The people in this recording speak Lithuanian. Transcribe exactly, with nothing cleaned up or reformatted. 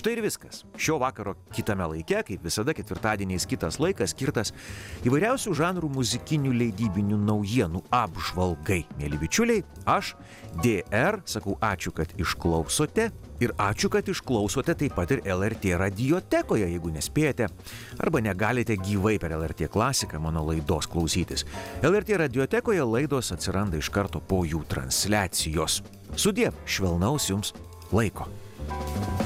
Štai ir viskas. Šio vakaro kitame laike, kaip visada ketvirtadieniais kitas laikas skirtas įvairiausių žanrų muzikinių leidybinių naujienų apžvalgai. Mėly bičiuliai, aš D R sakau ačiū, kad išklausote ir ačiū, kad išklausote taip pat ir L R T radiotekoje, jeigu nespėjate arba negalite gyvai per L R T klasiką mano laidos klausytis. L R T radiotekoje laidos atsiranda iš karto po jų transliacijos. Sudie, švelnaus jums laiko.